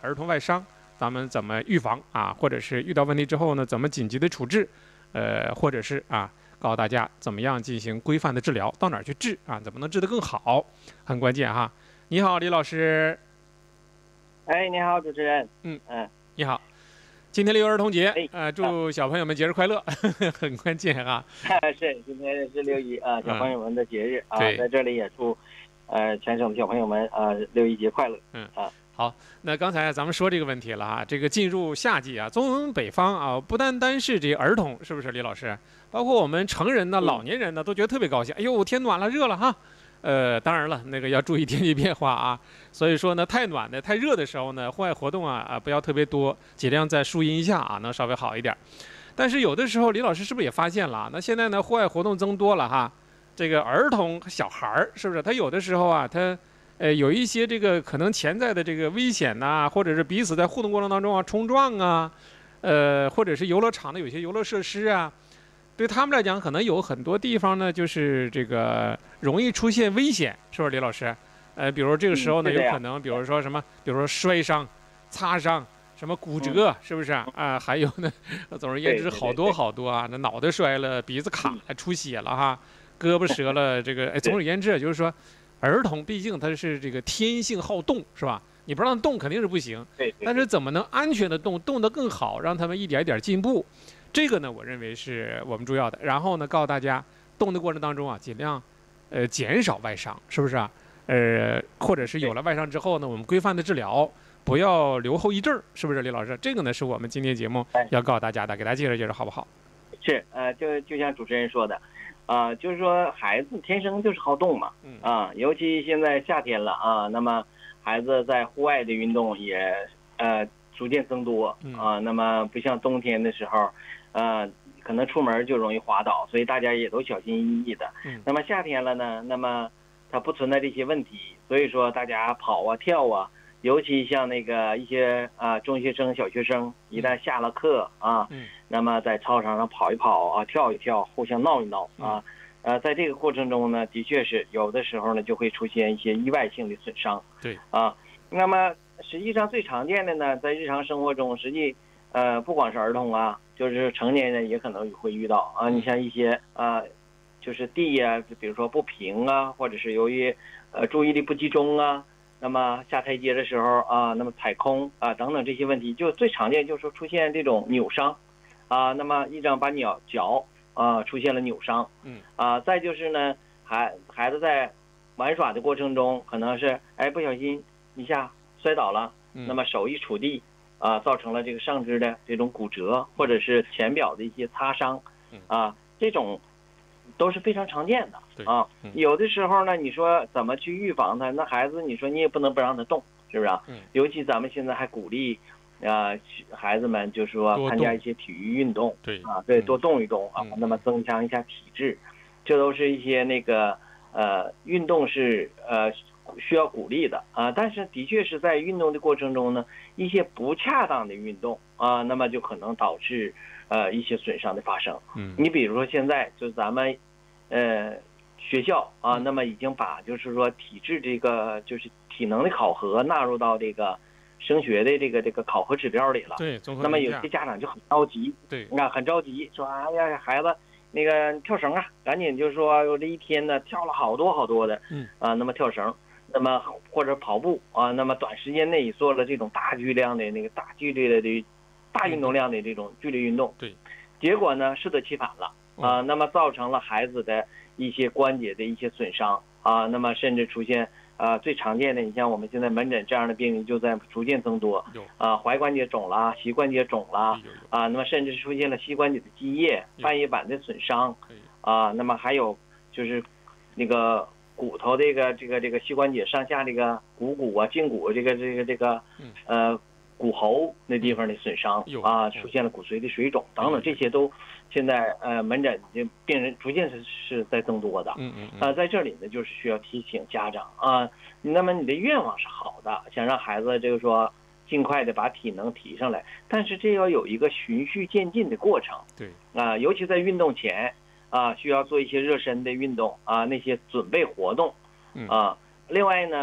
儿童外伤，咱们怎么预防啊？或者是遇到问题之后呢，怎么紧急的处置？或者是告诉大家怎么样进行规范的治疗，到哪儿去治啊？怎么能治得更好？很关键哈。你好，李老师。 哎，你好，主持人。 你好。今天6一儿童节， 哎， 祝小朋友们节日快乐，很关键哈。 是，今天是6一啊，小朋友们的节日啊，在这里也祝全省的小朋友们6一节快乐。 好，那刚才咱们说这个问题了哈，这个进入夏季啊，东北方啊，不单单是这儿童，是不是李老师？包括我们成人呢、老年人呢，都觉得特别高兴。哎呦，天暖了，热了哈。当然了，那个要注意天气变化啊。所以说呢，太暖的、太热的时候呢，户外活动不要特别多，尽量在树荫下能稍微好一点。但是有的时候，李老师是不是也发现了？那现在呢，户外活动增多了哈，这个儿童、小孩儿是不是？他有的时候他有一些这个可能潜在的这个危险呐，或者是彼此在互动过程当中冲撞啊，或者是游乐场的有些游乐设施啊。对他们来讲，可能有很多地方呢，就是这个容易出现危险，是不是李老师？比如这个时候呢，有可能，比如说什么，比如说摔伤、擦伤、什么骨折，是不是啊？还有呢，总而言之，好多好多啊，那脑袋摔了，鼻子卡了，出血了哈，胳膊折了，这个总而言之，就是说，儿童毕竟他是这个天性好动，是吧？你不让他动肯定是不行，但是怎么能安全的动，动得更好，让他们一点一点进步？这个呢，我认为是我们重要的。然后呢，告诉大家，动的过程当中尽量减少外伤，是不是啊？或者是有了外伤之后呢，我们规范的治疗，不要留后遗症，是不是李老师？这个呢，是我们今天节目要告诉大家的，给大家介绍介绍，好不好？ 是，就像主持人说的，就是说孩子天生就是好动嘛，尤其现在夏天了啊，那么孩子在户外的运动也逐渐增多那么不像冬天的时候。可能出门就容易滑倒，所以大家也都小心翼翼的。那么夏天了呢，那么它不存在这些问题，所以说大家跑啊跳啊，尤其像那个一些中学生、小学生，一旦下了课那么在操场上跑一跑跳一跳，互相闹一闹在这个过程中呢，的确是有的时候呢就会出现一些意外性的损伤。 对那么实际上最常见的呢，在日常生活中，实际不光是儿童就是成年人也可能会遇到你像一些就是地比如说不平或者是由于注意力不集中那么下台阶的时候那么踩空等等这些问题，就最常见就是说出现这种扭伤那么一张把脚出现了扭伤再就是呢孩子在玩耍的过程中可能是不小心一下摔倒了，那么手一触地造成了这个上肢的这种骨折，或者是前表的一些擦伤这种都是非常常见的有的时候呢，你说怎么去预防它？那孩子你说你也不能不让他动，是不是尤其咱们现在还鼓励孩子们就是说参加一些体育运动，对，多动一动那么增强一下体质，这都是一些那个运动是需要鼓励的但是的确是在运动的过程中呢，一些不恰当的运动那么就可能导致一些损伤的发生。你比如说现在就咱们学校那么已经把就是说体质这个就是体能的考核纳入到这个升学的这个考核指标里了。 对， 那么有些家长就很着急， 对， 很着急，说哎呀孩子那个跳绳赶紧就是说我这一天呢跳了好多好多的那么跳绳。那么或者跑步那么短时间内做了这种大剧量的那个大剧烈的大运动量的这种剧烈运动， 对， 结果呢适得其反了那么造成了孩子的一些关节的一些损伤那么甚至出现最常见的，你像我们现在门诊这样的病例就在逐渐增多踝关节肿了，膝关节肿了那么甚至出现了膝关节的积液、半月板的损伤那么还有就是那个骨头这个膝关节上下这个股骨胫骨这个骨喉那地方的损伤出现了骨髓的水肿等等，这些都现在门诊的病人逐渐是在增多的在这里呢就是需要提醒家长那么你的愿望是好的，想让孩子就是说尽快的把体能提上来，但是这要有一个循序渐进的过程。 对尤其在运动前需要做一些热身的运动那些准备活动另外呢，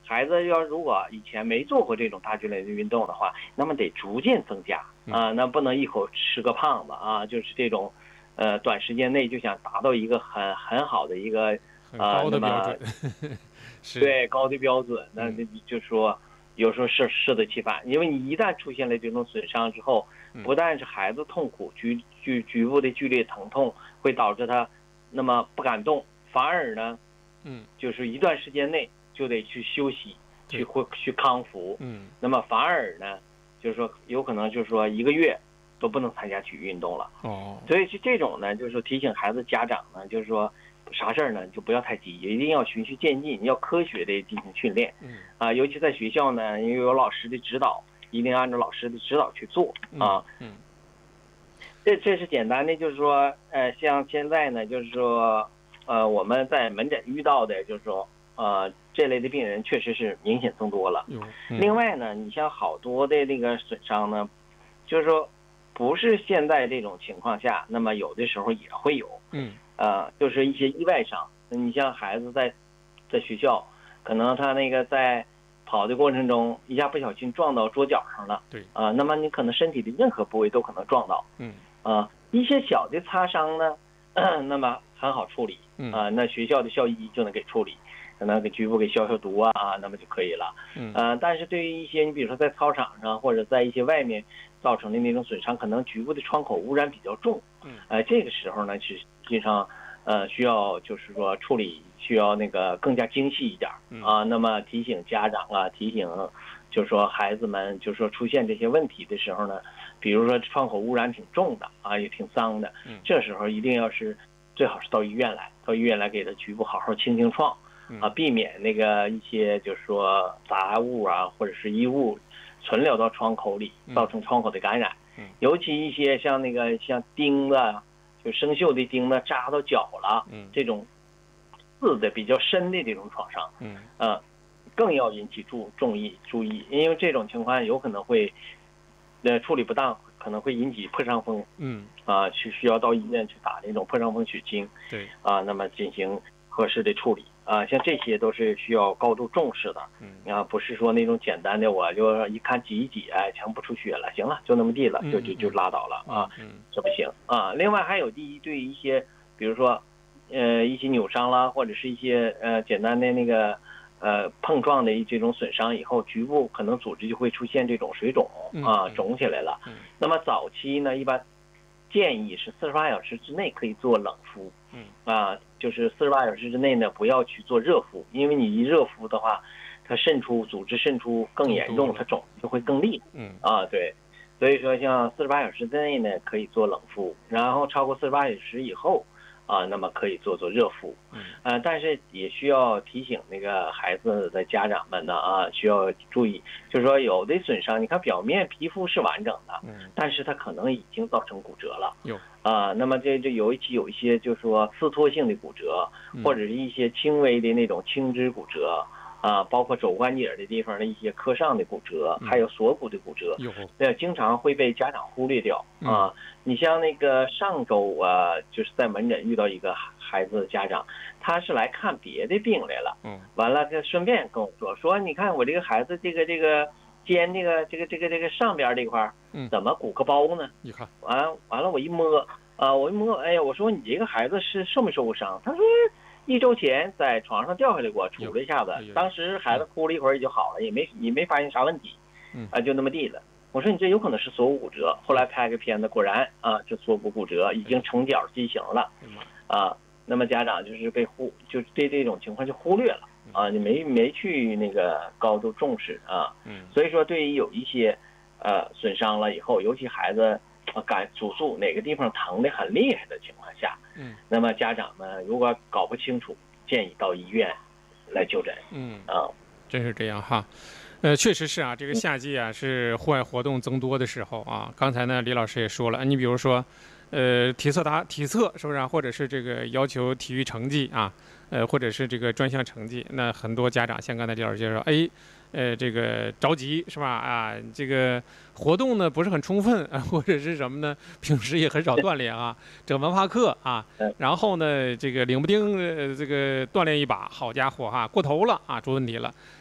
孩子如果以前没做过这种大剧烈的运动的话，那么得逐渐增加啊，那不能一口吃个胖子啊，就是这种，短时间内就想达到一个很好的一个很高的标准， 对高的标准，那就是说有时候适得其反，因为你一旦出现了这种损伤之后，不但是孩子痛苦，局部的剧烈疼痛会导致他那么不敢动，反而呢，就是一段时间内就得去休息，去康复，那么反而呢，就是说有可能就是说1个月都不能参加体育运动了。所以这种呢，就是说提醒孩子家长呢，就是说啥事儿呢就不要太急，一定要循序渐进，要科学的进行训练。尤其在学校呢，因为有老师的指导，一定按照老师的指导去做啊。这是简单的，就是说，像现在呢，就是说，我们在门诊遇到的，就是说，这类的病人确实是明显增多了。另外呢，你像好多的那个损伤呢，就是说，不是现在这种情况下，那么有的时候也会有。就是一些意外伤。你像孩子在学校，可能他那个在跑的过程中，一下不小心撞到桌角上了。那么你可能身体的任何部位都可能撞到。一些小的擦伤呢，那么很好处理。那学校的校医就能给处理，可能给局部给消毒啊，那么就可以了。但是对于一些你比如说在操场上或者在一些外面造成的那种损伤，可能局部的窗口污染比较重。这个时候呢，实际上需要就是说处理需要那个更加精细一点啊。那么提醒家长啊，提醒就是说孩子们，就是说出现这些问题的时候呢，比如说窗口污染挺重的啊，也挺脏的，这时候一定要是最好是到医院来给他局部好好清创啊，避免那个一些就是说杂物啊或者是衣物存留到窗口里，造成窗口的感染。尤其一些像那个像钉子，就生锈的钉子扎到脚了，这种刺的比较深的这种创伤，更要引起注意，因为这种情况有可能会，处理不当，可能会引起破伤风，需要到医院去打那种破伤风血清，那么进行合适的处理啊，像这些都是需要高度重视的，不是说那种简单的我就一看挤一挤，全不出血了，行了，就那么地了，就拉倒了啊，这不行啊。另外还有对一些，比如说，一些扭伤啦，或者是一些简单的那个。碰撞的这种损伤以后，局部可能组织就会出现这种水肿啊，肿起来了。那么早期呢，一般建议是48小时之内可以做冷敷，就是48小时之内呢不要去做热敷，因为你一热敷的话，它组织渗出更严重，它肿就会更厉害。对，所以说像48小时之内呢可以做冷敷，然后超过48小时以后。那么可以做热敷，但是也需要提醒那个孩子的家长们呢需要注意，就是说有的损伤，你看表面皮肤是完整的，但是它可能已经造成骨折了，那么这有一些就是说刺脱性的骨折，或者是一些轻微的那种轻支骨折。包括肘关节的地方的一些髁上的骨折，还有锁骨的骨折，经常会被家长忽略掉你像那个上周就是在门诊遇到一个孩子的家长，他是来看别的病来了，完了他顺便跟我说，你看我这个孩子这个肩这个上边这块怎么鼓个包呢？ 你看， 完了我一摸，哎呀，我说你这个孩子是受没受过伤？他说。1周前在床上掉下来过，杵了一下子，当时孩子哭了一会儿也就好了，也没发现啥问题，就那么地了。我说你这有可能是锁骨骨折，后来拍个片子，果然这锁骨骨折已经成角畸形了，那么家长就是就对这种情况就忽略了你没去那个高度重视所以说对于有一些损伤了以后，尤其孩子主诉哪个地方疼得很厉害的情况下，那么家长们如果搞不清楚，建议到医院来就诊。 真是这样哈。确实是这个夏季是户外活动增多的时候刚才呢，李老师也说了，你比如说，体测是不是或者是这个要求体育成绩或者是这个专项成绩，那很多家长像刚才李老师介绍，这个着急是吧？这个活动呢不是很充分或者是什么呢？平时也很少锻炼整文化课然后呢，这个领不丁这个锻炼一把，好家伙过头了出问题了。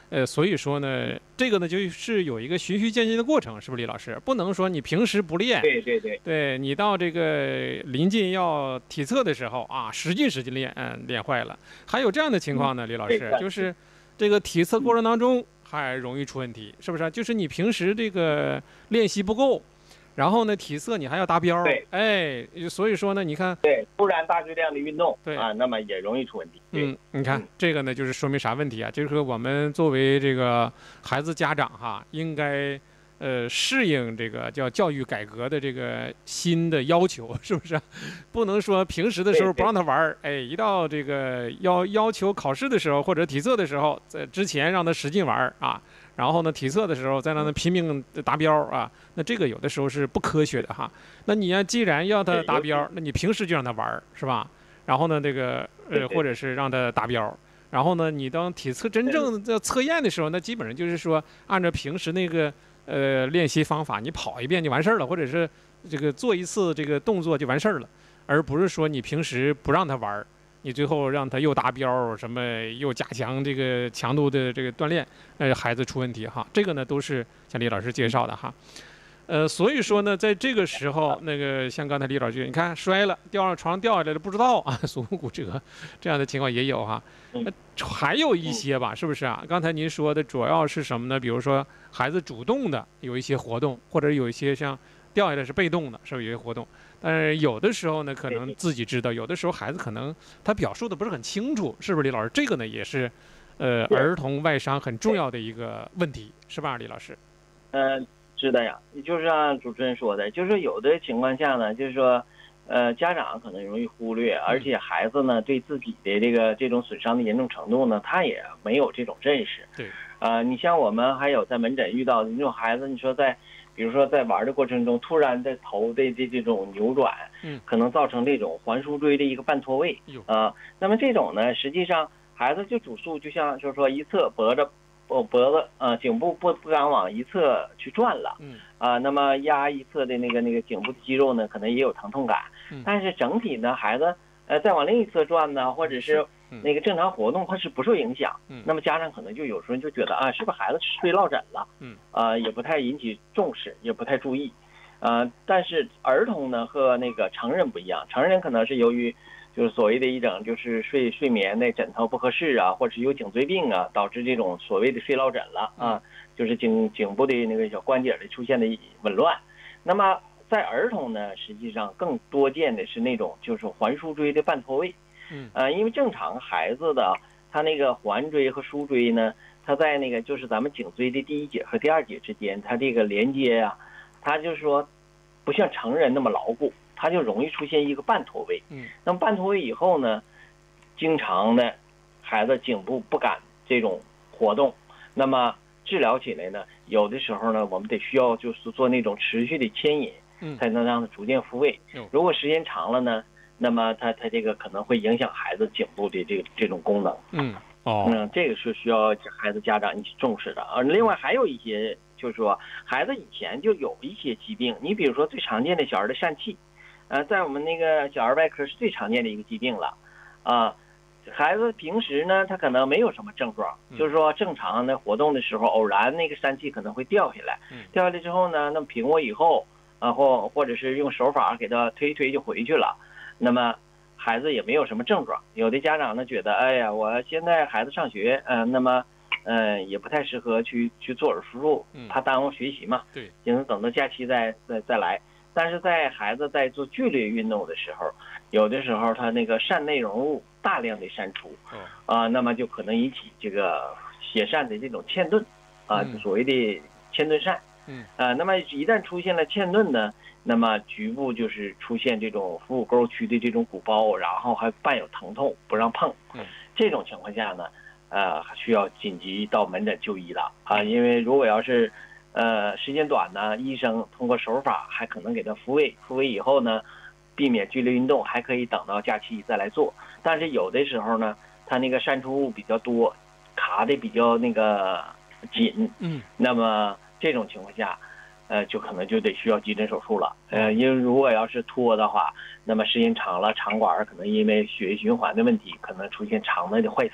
所以说呢，这个呢就是有一个循序渐进的过程，是不是李老师？不能说你平时不练，对你到这个临近要体测的时候啊，使劲练，练坏了。还有这样的情况呢，李老师，就是这个体测过程当中还容易出问题，是不是？就是你平时这个练习不够。然后呢，体测你还要达标，所以说呢，你看， 突然大质量的运动， 对那么也容易出问题。 你看这个呢，就是说明啥问题啊？就是我们作为这个孩子家长哈，应该适应这个叫教育改革的这个新的要求，是不是？不能说平时的时候不让他玩，一到这个要求考试的时候或者体测的时候，在之前让他使劲玩啊。然后呢，体测的时候再让他拼命达标啊，那这个有的时候是不科学的哈。那你要既然要他达标，那你平时就让他玩是吧？然后呢，这个或者是让他达标，然后呢，你当体测真正要测验的时候，那基本上就是说按照平时那个练习方法，你跑一遍就完事儿了，或者是这个做一次这个动作就完事儿了，而不是说你平时不让他玩。你最后让他又达标，什么又加强这个强度的这个锻炼，孩子出问题哈。这个呢都是像李老师介绍的哈。所以说呢，在这个时候，那个像刚才李老师，你看摔了，掉上床上掉下来了，不知道啊，锁骨骨折这样的情况也有哈。还有一些吧，是不是啊？刚才您说的主要是什么呢？比如说孩子主动的有一些活动，或者有一些像掉下来是被动的，是不是有些活动？但是有的时候呢，可能自己知道；有的时候孩子可能他表述的不是很清楚，是不是李老师？这个呢也是，儿童外伤很重要的一个问题，是吧，李老师？ 是的呀，就是像主持人说的，就是有的情况下呢，就是说，家长可能容易忽略，而且孩子呢对自己的这种损伤的严重程度呢，他也没有这种认识。 对。 你像我们还有在门诊遇到的那种孩子，你说比如说在玩的过程中，突然在头的这种扭转，可能造成这种环枢椎的一个半脱位那么这种呢，实际上孩子就主诉就像就是说一侧脖子颈部不敢往一侧去转了，那么压一侧的那个颈部的肌肉呢，可能也有疼痛感，但是整体呢，孩子再往另一侧转呢，或者是那个正常活动，它是不受影响。那么家长可能就有时候就觉得是不是孩子睡落枕了？也不太引起重视，也不太注意。但是儿童呢和那个成人不一样，成人可能是由于就是所谓的一种就是睡眠的枕头不合适啊，或者是有颈椎病啊，导致这种所谓的睡落枕了就是颈部的那个小关节的出现的紊乱。那么在儿童呢，实际上更多见的是那种就是环枢椎的半脱位。因为正常孩子的他那个环椎和枢椎呢，它在那个就是咱们颈椎的第一节和第二节之间，它这个连接它就是说不像成人那么牢固，它就容易出现一个半脱位。那么半脱位以后呢，经常的孩子颈部不敢这种活动，那么治疗起来呢，有的时候呢，我们得需要就是做那种持续的牵引，才能让它逐渐复位。如果时间长了呢，那么它这个可能会影响孩子颈部的这种功能。这个是需要孩子家长一起重视的另外还有一些就是说孩子以前就有一些疾病，你比如说最常见的小儿的疝气，在我们那个小儿外科是最常见的一个疾病了孩子平时呢，他可能没有什么症状，就是说正常的活动的时候，偶然那个疝气可能会掉下来，掉下来之后呢，那么平卧以后或者是用手法给他推一推就回去了。那么孩子也没有什么症状，有的家长呢觉得，哎呀，我现在孩子上学，那么也不太适合去做手术，怕耽误学习嘛， 对， 因此等到假期再来。但是在孩子在做剧烈运动的时候，有的时候他那个疝内容物大量的删除，那么就可能引起这个血疝的这种嵌顿所谓的嵌顿疝。那么一旦出现了嵌顿呢，那么局部就是出现这种腹股沟区的这种鼓包，然后还伴有疼痛，不让碰。这种情况下呢，需要紧急到门诊就医了因为如果要是时间短呢，医生通过手法还可能给他复位，复位以后呢，避免剧烈运动，还可以等到假期再来做。但是有的时候呢，他那个删除物比较多，卡的比较那个紧，那么这种情况下，就可能就得需要急诊手术了。因为如果要是拖的话，那么时间长了，肠管可能因为血液循环的问题，可能出现肠内的坏死。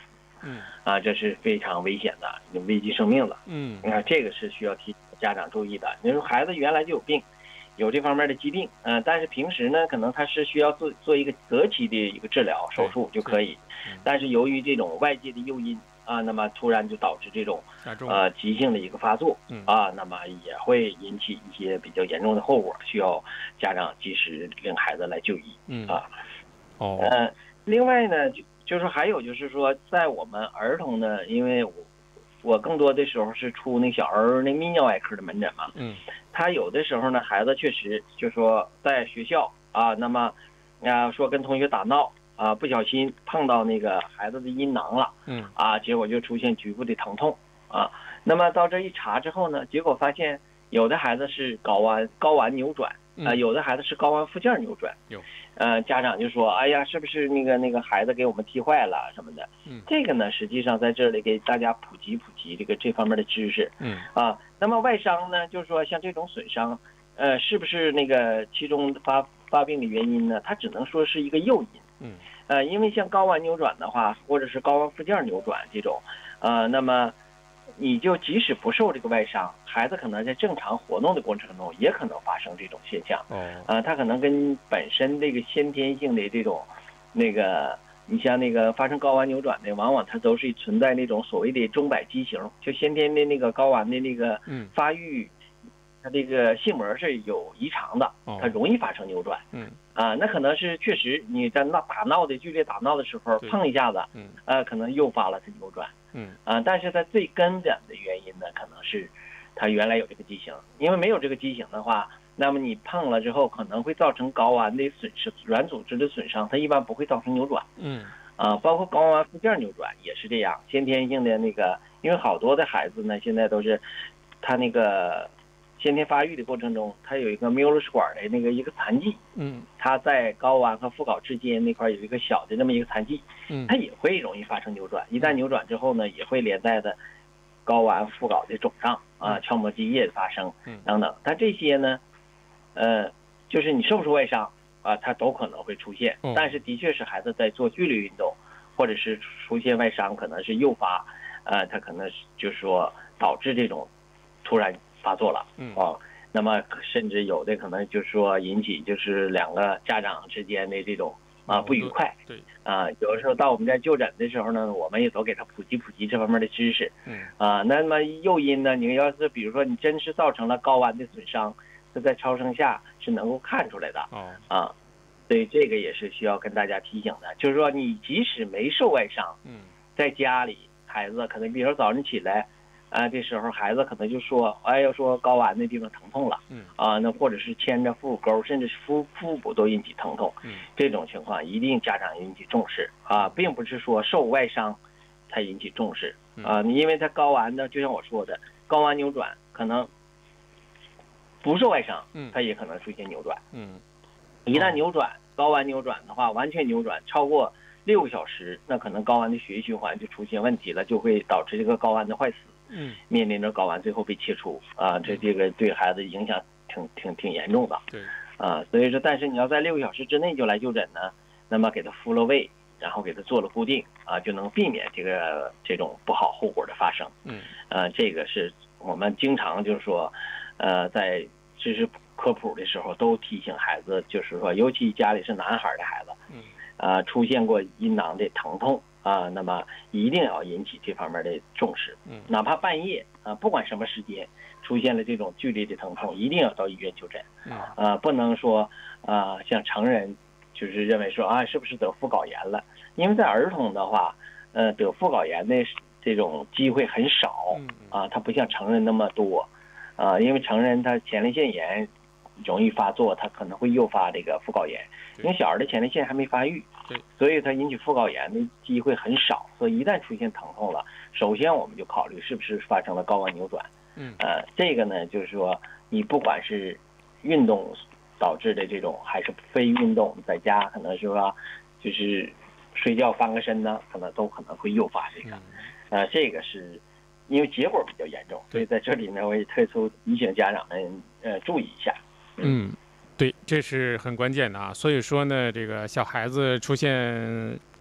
这是非常危险的，危及生命的。你看这个是需要提醒家长注意的。你说孩子原来就有病，有这方面的疾病，但是平时呢，可能他是需要做一个择期的一个治疗手术就可以，但是由于这种外界的诱因那么突然就导致这种急性的一个发作那么也会引起一些比较严重的后果，需要家长及时领孩子来就医另外呢，就是还有就是说，在我们儿童呢，因为我更多的时候是出那小儿那泌尿外科的门诊嘛，他有的时候呢，孩子确实就说在学校那么说跟同学打闹不小心碰到那个孩子的阴囊了，结果就出现局部的疼痛那么到这一查之后呢，结果发现有的孩子是睾丸扭转有的孩子是睾丸附件扭转，家长就说，哎呀，是不是那个孩子给我们踢坏了什么的？这个呢，实际上在这里给大家普及这方面的知识。那么外伤呢，就是说像这种损伤，是不是那个其中发病的原因呢？它只能说是一个诱因。因为像睾丸扭转的话，或者是睾丸附件扭转这种，那么你就即使不受这个外伤，孩子可能在正常活动的过程中也可能发生这种现象。它可能跟本身这个先天性的这种你像那个发生睾丸扭转的，往往它都是存在那种所谓的钟摆畸形，就先天的那个睾丸的那个发育，它这个性膜是有异常的，它容易发生扭转。那可能是确实你在剧烈打闹的时候碰一下子，可能诱发了它扭转。但是它最根本的原因呢，可能是它原来有这个畸形，因为没有这个畸形的话，那么你碰了之后可能会造成睾丸的损失，软组织的损伤，它一般不会造成扭转。包括睾丸附件扭转也是这样，先天性的那个，因为好多的孩子呢，现在都是他那个先天发育的过程中，它有一个缪勒氏管的一个残疾，它在睾丸和附睾之间那块有一个小的这么一个残疾，它也会容易发生扭转。一旦扭转之后呢，也会连带的睾丸附睾的肿胀鞘膜积液的发生等等。但这些呢，就是你受不受外伤它都可能会出现。但是的确是孩子在做剧烈运动，或者是出现外伤，可能是诱发，它可能就是说导致这种突然发作了那么甚至有的可能就是说引起就是两个家长之间的这种不愉快。有的时候到我们这就诊的时候呢，我们也都给他普及这方面的知识。那么诱因呢，你要是比如说你真是造成了睾丸的损伤，这在超声下是能够看出来的所以这个也是需要跟大家提醒的，就是说你即使没受外伤，在家里孩子可能比如说早上起来这时候孩子可能就说，要说睾丸那地方疼痛了，那或者是牵着腹股沟，甚至是腹部都引起疼痛，这种情况一定家长引起重视并不是说受外伤才引起重视因为它睾丸的，就像我说的，睾丸扭转可能不受外伤，它也可能出现扭转，一旦扭转，睾丸扭转的话，完全扭转超过6个小时，那可能睾丸的血液循环就出现问题了，就会导致这个睾丸的坏死。面临着睾丸最后被切除这个对孩子影响挺严重的。所以说，但是你要在6个小时之内就来就诊呢，那么给他敷了位，然后给他做了固定就能避免这种不好后果的发生。这个是我们经常就是说，在知识科普的时候都提醒孩子，就是说，尤其家里是男孩的孩子，出现过阴囊的疼痛。那么一定要引起这方面的重视，哪怕半夜不管什么时间出现了这种剧烈的疼痛，一定要到医院就诊，不能说像成人就是认为说是不是得副睾炎了，因为在儿童的话，得副睾炎的这种机会很少它不像成人那么多，因为成人他前列腺炎容易发作，它可能会诱发这个副睾炎，因为小孩的前列腺还没发育，所以它引起副睾炎的机会很少。所以一旦出现疼痛了，首先我们就考虑是不是发生了睾丸扭转。这个呢，就是说你不管是运动导致的这种，还是非运动，在家可能是说就是睡觉翻个身呢，可能都可能会诱发这个。这个是因为结果比较严重，所以在这里呢，我也特殊提醒家长们注意一下。 对，这是很关键的所以说呢，这个小孩子出现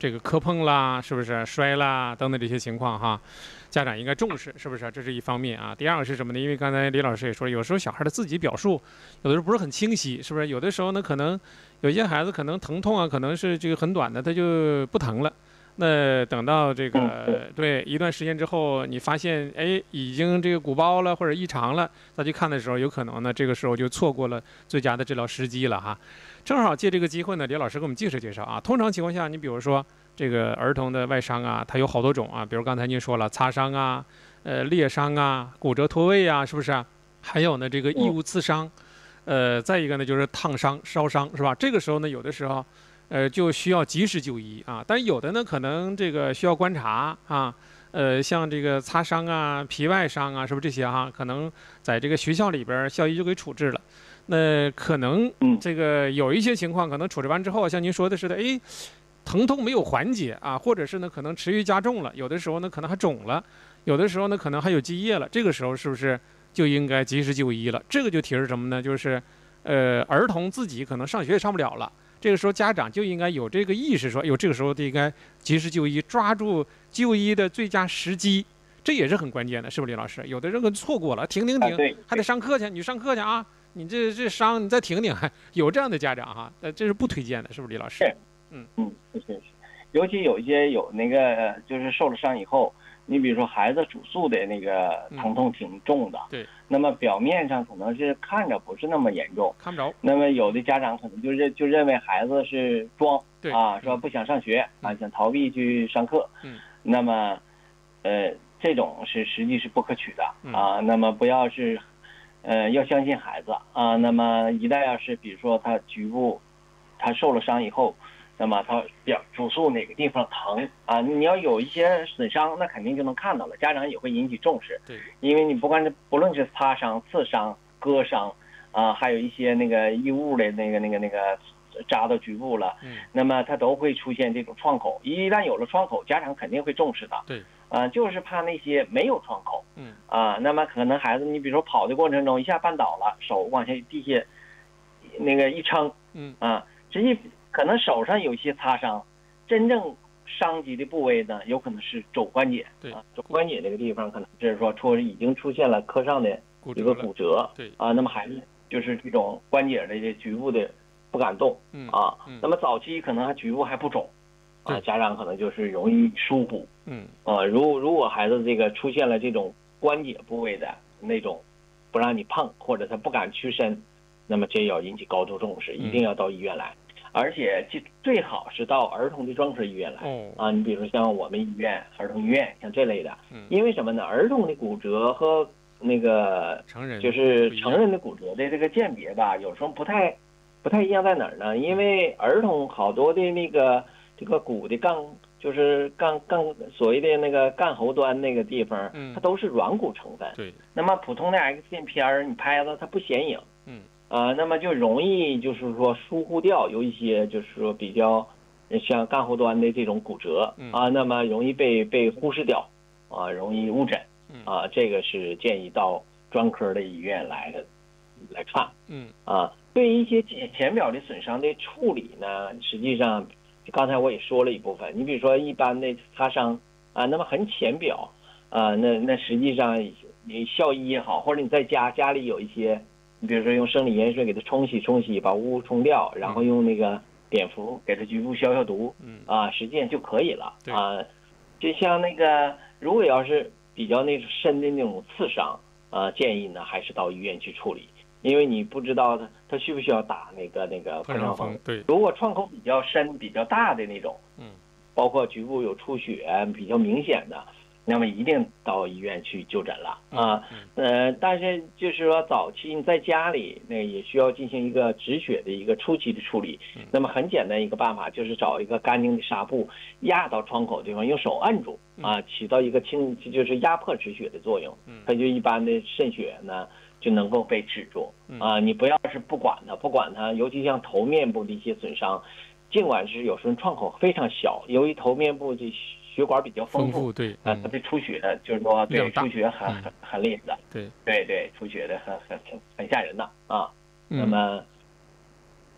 这个磕碰啦，是不是摔啦等等这些情况哈，家长应该重视，是不是？这是一方面啊。第二个是什么呢？因为刚才李老师也说，有时候小孩的自己表述有的时候不是很清晰，是不是？有的时候呢，可能有些孩子可能疼痛啊，可能是这个很短的，他就不疼了。那等到这个对一段时间之后，你发现哎已经这个鼓包了或者异常了，再去看的时候，有可能呢这个时候就错过了最佳的治疗时机了哈。正好借这个机会呢，李老师给我们介绍介绍啊。通常情况下，你比如说这个儿童的外伤啊，它有好多种啊，比如刚才您说了擦伤啊、裂伤啊、骨折脱位啊，是不是啊？还有呢这个异物刺伤，再一个呢就是烫伤、烧伤，是吧？这个时候呢，有的时候。就需要及时就医啊，但有的呢，可能这个需要观察啊，像这个擦伤啊、皮外伤啊，是不是这些哈、可能在这个学校里边校医就给处置了。那可能这个有一些情况，可能处置完之后，像您说的似的，哎，疼痛没有缓解啊，或者是呢可能持续加重了，有的时候呢可能还肿了，有的时候呢可能还有积液了，这个时候是不是就应该及时就医了？这个就提示什么呢？就是儿童自己可能上学也上不了了。这个时候家长就应该有这个意识，说，这个时候就应该及时就医，抓住就医的最佳时机，这也是很关键的，是不是李老师？有的人可能错过了，停，还得上课去，你上课去啊，你这伤你再停，有这样的家长哈，这是不推荐的，是不是李老师？ 是，尤其有一些有那个就是受了伤以后。你比如说孩子主诉的那个疼痛挺重的， 对， 那么表面上可能是看着不是那么严重， 看不着。 那么有的家长可能就认为孩子是装， 对啊，说不想上学啊，想逃避去上课，那么这种实际是不可取的啊。那么不要是要相信孩子啊。那么一旦要是比如说他局部他受了伤以后。那么他主诉哪个地方疼啊？你要有一些损伤，那肯定就能看到了，家长也会引起重视。 对， 因为你不论是擦伤、刺伤、割伤啊，还有一些那个异物的那个扎到局部了，那么它都会出现这种创口。一旦有了创口，家长肯定会重视的。 对， 就是怕那些没有创口。那么可能孩子你比如说跑的过程中一下绊倒了，手往下地下那个一撑，实际。可能手上有些擦伤，真正伤及的部位呢，有可能是肘关节。 对啊， 肘关节这个地方可能是说已经出现了髁上的一个骨折。 对啊，那么还是就是这种关节的局部的不敢动。那么早期可能还局部还不肿，啊，家长可能就是容易疏忽。如果孩子这个出现了这种关节部位的那种不让你碰，或者他不敢屈伸，那么这要引起高度重视，一定要到医院来。而且最好是到儿童的专科医院来。你比如说像我们医院、儿童医院，像这类的。因为什么呢？儿童的骨折和那个就是成人的骨折的这个鉴别吧，有时候不太一样在哪儿呢？因为儿童好多的那个这个骨的就是杠所谓的那个干喉端那个地方，它都是软骨成分。 对。 那么普通的 X 线片你拍了它不显影。那么就容易就是说疏忽掉有一些就是说比较像干喉端的这种骨折那么容易被忽视掉容易误诊这个是建议到专科的医院来看。对于一些浅表的损伤的处理呢，实际上刚才我也说了一部分。你比如说一般的擦伤那么很浅表那实际上你校医也好，或者你在家里有一些。你比如说用生理盐水给它冲洗，把污冲掉，然后用那个碘伏给它局部消毒，实际上就可以了。就像那个如果要是比较那种深的那种刺伤建议呢还是到医院去处理，因为你不知道他需不需要打那个破伤风。 对， 如果创口比较深、比较大的那种，包括局部有出血比较明显的。那么一定到医院去就诊了但是就是说早期你在家里那也需要进行一个止血的一个初期的处理。那么很简单一个办法就是找一个干净的纱布压到创口地方，用手按住起到一个就是压迫止血的作用。它就一般的渗血呢就能够被止住你不要是不管它，尤其像头面部的一些损伤，尽管是有时候创口非常小，由于头面部这血管比较丰富， 对， 它的出血就是说对出血很厉害的，对，出血的很吓人的那么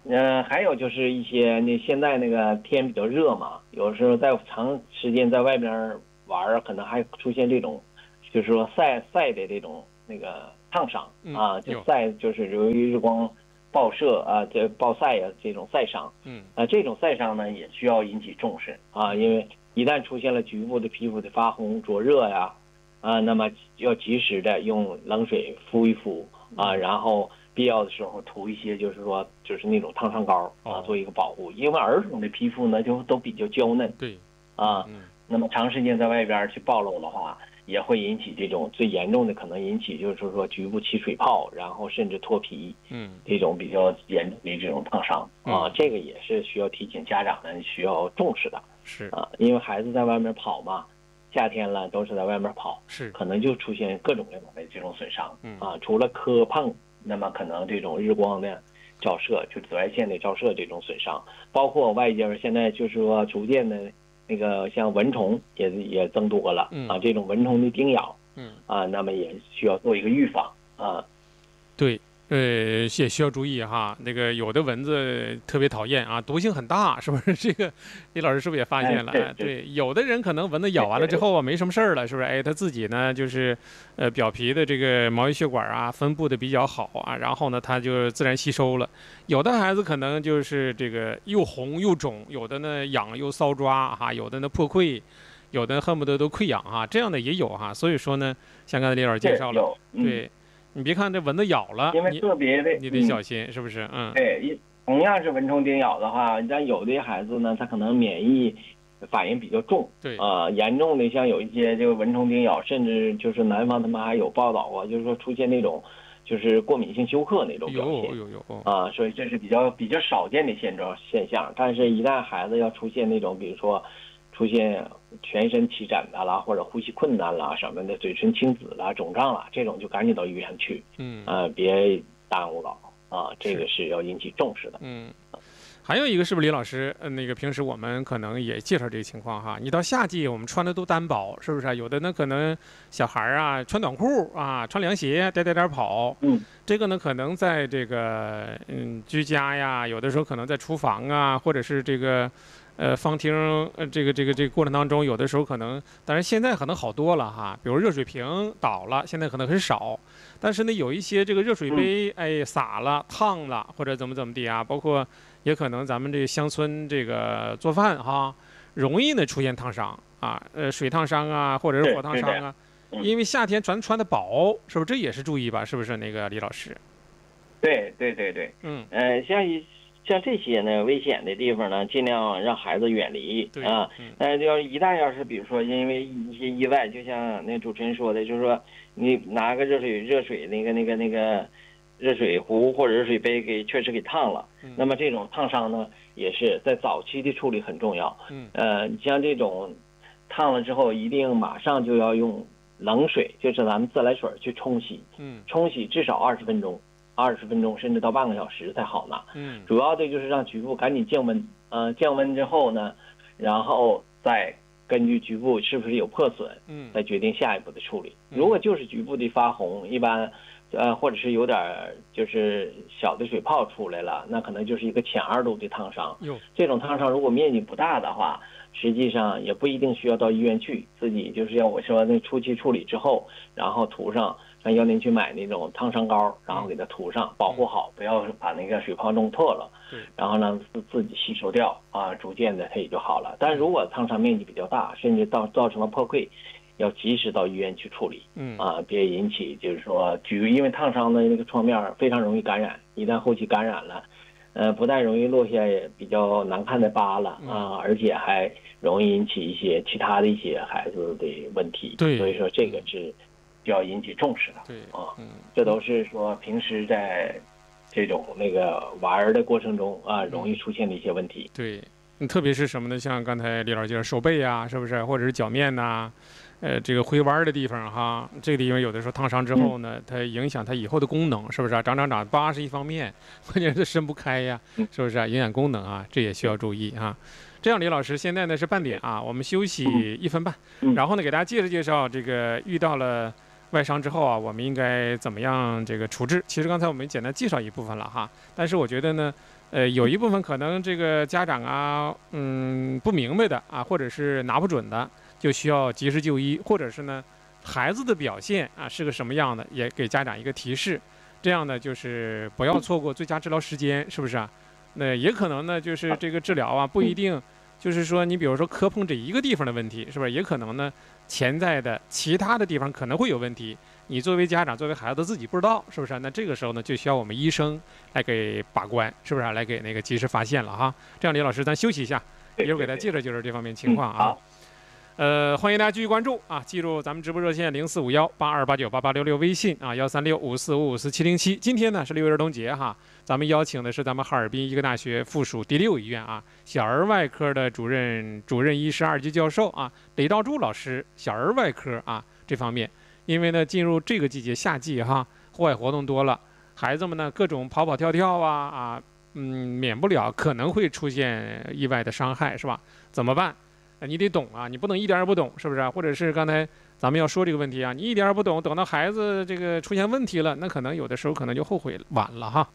还有就是一些现在那个天比较热嘛，有时候在长时间在外边玩可能还出现这种，就是说晒的这种那个烫伤啊，就晒就是由于日光暴射啊，这暴晒啊这种晒伤，这种晒伤呢也需要引起重视啊，因为一旦出现了局部的皮肤的发红、灼热呀，那么要及时的用冷水敷一敷啊，然后必要的时候涂一些，就是说就是那种烫伤膏啊，做一个保护。因为儿童的皮肤呢就都比较娇嫩， 对， 那么长时间在外边去暴露的话，也会引起这种最严重的可能引起就是说局部起水泡，然后甚至脱皮，这种比较严重的这种烫伤啊，这个也是需要提醒家长们需要重视的， 是啊，因为孩子在外面跑嘛。夏天了都是在外面跑，可能就出现各种各样的这种损伤啊。除了磕碰，那么可能这种日光的照射，就紫外线的照射这种损伤，包括外界现在就是说逐渐的那个像蚊虫也增多了啊，这种蚊虫的叮咬，那么也需要做一个预防啊。 对。也需要注意哈，那个有的蚊子特别讨厌啊，毒性很大，是不是？这个李老师是不是也发现了？对，有的人可能蚊子咬完了之后啊，没什么事儿了，是不是？哎，他自己呢，就是表皮的这个毛细血管啊分布的比较好啊，然后呢，它就自然吸收了。有的孩子可能就是这个又红又肿，有的呢痒又搔抓哈，有的呢破溃，有的恨不得都溃疡哈，这样的也有哈。所以说呢，像刚才李老师介绍了，对。你别看这蚊子咬了， 因为特别的你得小心，是不是？ 对，同样是蚊虫叮咬的话，但有的孩子呢，他可能免疫反应比较重， 对严重的像有一些这个蚊虫叮咬，甚至就是南方他们还有报道过，就是说出现那种就是过敏性休克那种表现，所以这是比较少见的现象。但是，一旦孩子要出现那种，比如说出现全身起疹子啦，或者呼吸困难啦什么的，嘴唇青紫啦、肿胀啦，这种就赶紧到医院去，别耽误了啊，这个是要引起重视的。 还有一个是不是李老师？那个平时我们可能也介绍这个情况哈。你到夏季，我们穿的都单薄，是不是？有的呢，可能小孩啊穿短裤啊，穿凉鞋颠跑。这个呢，可能在这个居家呀，有的时候可能在厨房啊，或者是这个方厅这个过程当中，有的时候可能，当然现在可能好多了哈。比如热水瓶倒了，现在可能很少。但是呢，有一些这个热水杯洒了、烫了，或者怎么地啊，包括也可能咱们这个乡村这个做饭哈，容易呢出现烫伤啊，水烫伤啊，或者是火烫伤啊，因为夏天咱穿的薄，是不是这也是注意吧？是不是那个李老师？ 对，像这些呢危险的地方呢，尽量让孩子远离啊。一旦要是比如说因为一些意外，就像那主持人说的，就是说你拿个热水那个热水壶或者热水杯确实给烫了，那么这种烫伤呢也是在早期的处理很重要。像这种烫了之后，一定马上就要用冷水，就是咱们自来水去冲洗，冲洗至少20分钟。20分钟甚至到半个小时才好呢。主要的就是让局部赶紧降温。降温之后呢，然后再根据局部是不是有破损，再决定下一步的处理。如果就是局部的发红，一般或者是有点就是小的水泡出来了，那可能就是一个浅2度的烫伤。这种烫伤如果面积不大的话，实际上也不一定需要到医院去，自己就是要我说那初期处理之后，然后涂上。要您去买那种烫伤膏，然后给它涂上，保护好，不要把那个水泡弄破了。然后呢自己吸收掉啊，逐渐的它也就好了。但如果烫伤面积比较大，甚至造成了破溃，要及时到医院去处理。别引起就是说因为烫伤的那个创面非常容易感染，一旦后期感染了，不但容易落下比较难看的疤了啊，而且还容易引起一些其他的一些孩子的问题。所以说这个是就要引起重视的。这都是说平时在这种那个玩的过程中啊，容易出现的一些问题。 对，特别是什么呢？像刚才李老师介绍手背啊，是不是？或者是脚面呐，这个回弯的地方哈，这个地方有的时候烫伤之后呢，它影响它以后的功能，是不是？长疤是一方面，关键是伸不开呀，是不是？影响功能啊，这也需要注意啊。这样，李老师，现在呢是半点啊，我们休息1分半，然后呢给大家介绍这个遇到了外伤之后啊，我们应该怎么样这个处置？其实刚才我们简单介绍一部分了哈，但是我觉得呢，有一部分可能这个家长啊，不明白的啊，或者是拿不准的，就需要及时就医，或者是呢，孩子的表现啊是个什么样的，也给家长一个提示，这样呢就是不要错过最佳治疗时间，是不是啊？那也可能呢，就是这个治疗啊不一定，就是说你比如说磕碰这一个地方的问题，是不是？也可能呢，潜在的其他的地方可能会有问题。你作为家长，作为孩子自己不知道，是不是？那这个时候呢，就需要我们医生来给把关，是不是？来给那个及时发现了哈。这样，李老师，咱休息一下，一会儿给他介绍介绍这方面情况啊。 好。 欢迎大家继续关注啊！记住咱们直播热线045182898866，微信啊13654554707。今天呢是6一儿童节哈，咱们邀请的是咱们哈尔滨医科大学附属第6医院啊小儿外科的主任医师2级教授啊李兆柱老师，小儿外科啊这方面。因为呢，进入这个季节，夏季哈，户外活动多了，孩子们呢各种跑跑跳跳啊，免不了可能会出现意外的伤害，是吧？怎么办？你得懂啊，你不能一点也不懂，是不是？或者是刚才咱们要说这个问题啊，你一点也不懂，等到孩子这个出现问题了，那可能有的时候可能就后悔晚了哈。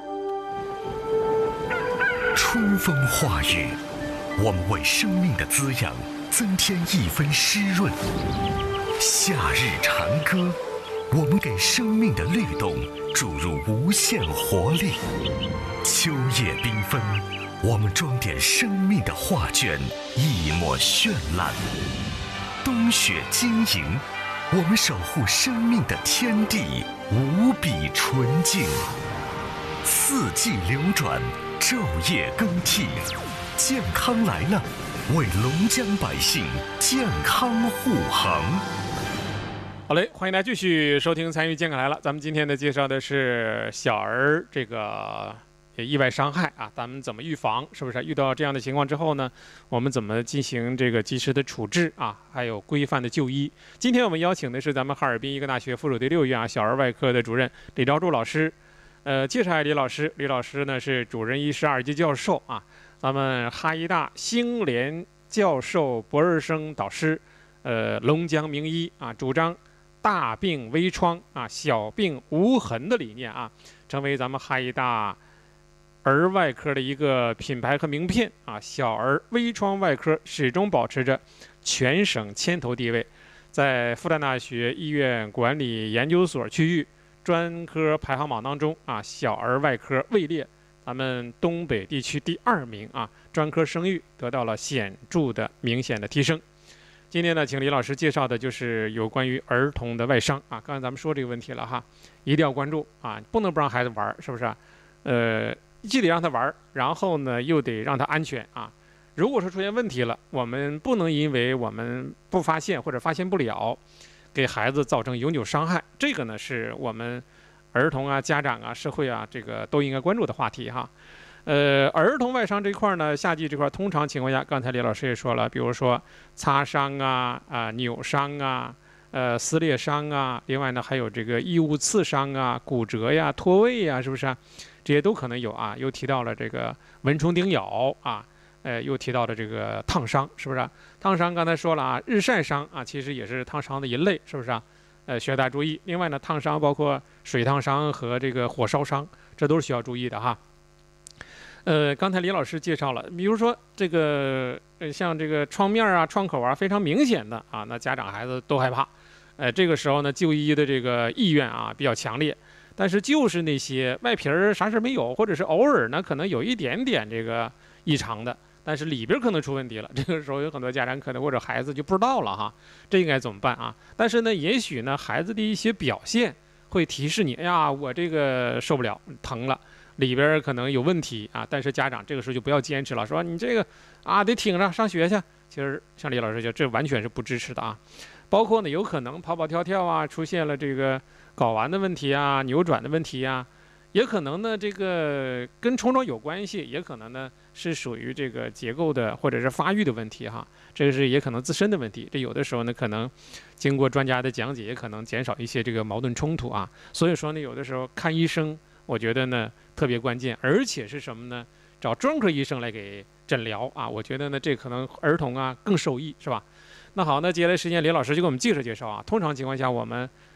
春风化雨，我们为生命的滋养增添一分湿润；夏日长歌，我们给生命的律动注入无限活力；秋叶缤纷，我们装点生命的画卷，一抹绚烂；冬雪晶莹，我们守护生命的天地，无比纯净。四季流转，昼夜更替，健康来了，为龙江百姓健康护航。 好嘞，欢迎大家继续收听参与健康来了。咱们今天呢介绍的是小儿这个意外伤害啊，咱们怎么预防？是不是遇到这样的情况之后呢，我们怎么进行这个及时的处置啊？还有规范的就医。今天我们邀请的是咱们哈尔滨医科大学附属第6医院小儿外科的主任李兆柱老师。介绍一下李老师，李老师呢是主任医师2级教授啊，咱们哈医大星联教授博士生导师，龙江名医啊，主张大病微创啊，小病无痕的理念啊，成为咱们哈医大儿外科的一个品牌和名片啊，小儿微创外科始终保持着全省牵头地位，在复旦大学医院管理研究所区域专科排行榜当中啊，小儿外科位列咱们东北地区第2名啊，专科声誉得到了显著的明显的提升。今天呢，请李老师介绍的就是有关于儿童的外伤啊，刚才咱们说这个问题了哈，一定要关注啊，不能不让孩子玩，是不是？既得让他玩，然后呢又得让他安全啊。如果说出现问题了，我们不能因为我们不发现或者发现不了，给孩子造成永久伤害。这个呢是我们儿童啊、家长啊、社会啊这个都应该关注的话题哈。儿童外伤这块呢，夏季这块通常情况下，刚才李老师也说了，比如说擦伤啊、扭伤啊、撕裂伤啊，另外呢还有这个异物刺伤啊、骨折呀、脱位呀，是不是啊？这些都可能有啊。又提到了这个蚊虫叮咬啊，又提到了这个烫伤，是不是啊？烫伤刚才说了啊，日晒伤啊，其实也是烫伤的一类，是不是啊？需要大家注意。另外呢，烫伤包括水烫伤和这个火烧伤，这都是需要注意的哈。刚才李老师介绍了，比如说这个像这个创面啊、创口啊非常明显的啊，那家长孩子都害怕。这个时候呢，就医的这个意愿啊比较强烈。但是就是那些外皮儿啥事没有，或者是偶尔呢可能有一点点这个异常的，但是里边可能出问题了。这个时候有很多家长可能或者孩子就不知道了哈，这应该怎么办啊？但是呢，也许呢孩子的一些表现会提示你，哎呀，我这个受不了，疼了。里边可能有问题啊，但是家长这个时候就不要坚持了，说你这个啊得挺着上学去。其实像李老师说，这完全是不支持的啊。包括呢，有可能跑跑跳跳啊，出现了这个睾丸的问题啊、扭转的问题啊，也可能呢这个跟冲撞有关系，也可能呢是属于这个结构的或者是发育的问题哈。这个是也可能自身的问题。这有的时候呢，可能经过专家的讲解，也可能减少一些这个矛盾冲突啊。所以说呢，有的时候看医生，我觉得呢特别关键，而且是什么呢？找专科医生来给诊疗啊，我觉得呢这可能儿童啊更受益，是吧？那好，那接下来时间李老师就给我们介绍介绍啊。通常情况下，我们